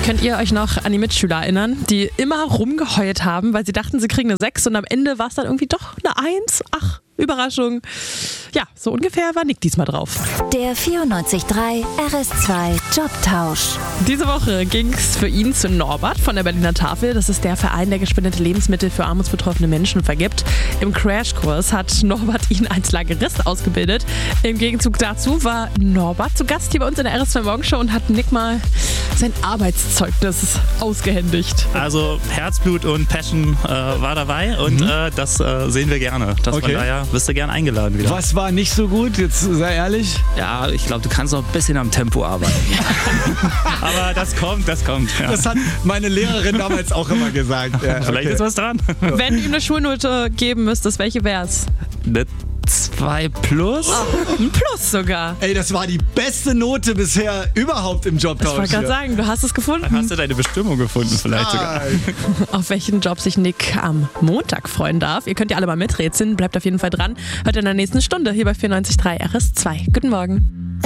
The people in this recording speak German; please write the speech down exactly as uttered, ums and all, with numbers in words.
Könnt ihr euch noch an die Mitschüler erinnern, die immer rumgeheult haben, weil sie dachten, sie kriegen eine sechs und am Ende war es dann irgendwie doch eine eins? Ach, Überraschung. Ja, so ungefähr war Nick diesmal drauf. Der vierundneunzig Komma drei R S zwei Jobtausch. Diese Woche ging es für ihn zu Norbert von der Berliner Tafel. Das ist der Verein, der gespendete Lebensmittel für armutsbetroffene Menschen vergibt. Im Crashkurs hat Norbert ihn als Lagerist ausgebildet. Im Gegenzug dazu war Norbert zu Gast hier bei uns in der R S zwei Morgenshow und hat Nick mal sein Arbeitszeugnis ausgehändigt. Also Herzblut und Passion äh, war dabei und mhm. äh, das äh, sehen wir gerne. Das okay. Von daher bist du gern eingeladen wieder. Was war nicht so gut? Jetzt sei ehrlich. Ja, ich glaube, du kannst noch ein bisschen am Tempo arbeiten. Aber das kommt, das kommt. Ja. Das hat meine Lehrerin damals auch immer gesagt. Ja, Vielleicht okay. ist was dran. Wenn du ihm eine Schulnote geben müsstest, welche wär's? Eine zwei plus? Oh, ein Plus sogar. Ey, das war die beste Note bisher überhaupt im Jobtausch. Ich wollte gerade sagen, du hast es gefunden. Dann hast du deine Bestimmung gefunden vielleicht sogar. Auf welchen Job sich Nick am Montag freuen darf. Ihr könnt ja alle mal miträtseln. Bleibt auf jeden Fall dran. Hört in der nächsten Stunde hier bei vierundneunzig Komma drei R S zwei. Guten Morgen.